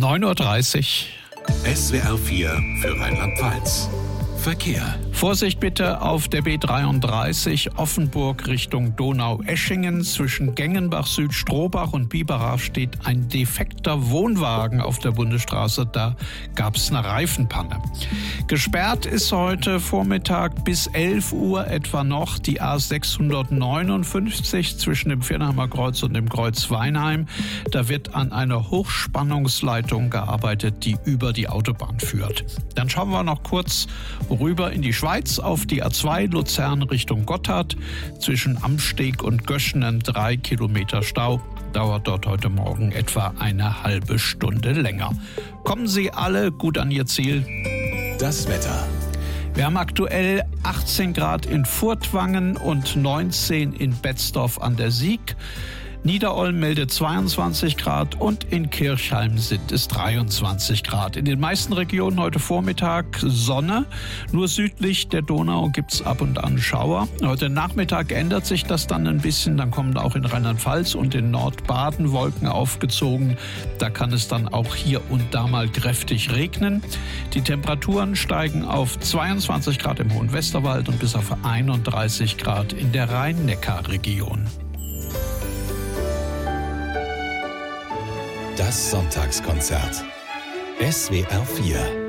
9:30 Uhr. SWR 4 für Rheinland-Pfalz. Verkehr. Vorsicht bitte auf der B33 Offenburg Richtung Donaueschingen. Zwischen Gengenbach Süd, Strohbach und Biberach steht ein defekter Wohnwagen auf der Bundesstraße. Da gab es eine Reifenpanne. Gesperrt ist heute Vormittag bis 11 Uhr etwa noch die A659 zwischen dem Viernheimer Kreuz und dem Kreuz Weinheim. Da wird an einer Hochspannungsleitung gearbeitet, die über die Autobahn führt. Dann schauen wir noch kurz rüber in die Schweiz auf die A2 Luzern Richtung Gotthard. Zwischen Amsteg und Göschenen 3 Kilometer Stau. Dauert dort heute Morgen etwa eine halbe Stunde länger. Kommen Sie alle gut an Ihr Ziel. Das Wetter. Wir haben aktuell 18 Grad in Furtwangen und 19 in Betzdorf an der Sieg. Niederolm meldet 22 Grad und in Kirchheim sind es 23 Grad. In den meisten Regionen heute Vormittag Sonne. Nur südlich der Donau gibt es ab und an Schauer. Heute Nachmittag ändert sich das dann ein bisschen. Dann kommen auch in Rheinland-Pfalz und in Nordbaden Wolken aufgezogen. Da kann es dann auch hier und da mal kräftig regnen. Die Temperaturen steigen auf 22 Grad im Hohen Westerwald und bis auf 31 Grad in der Rhein-Neckar-Region. Das Sonntagskonzert. SWR 4